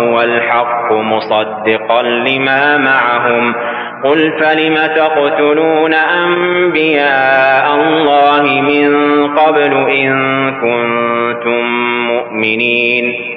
وهو الحق مصدقا لما معهم قل فلم تقتلون أنبياء الله من قبل إن كنتم مؤمنين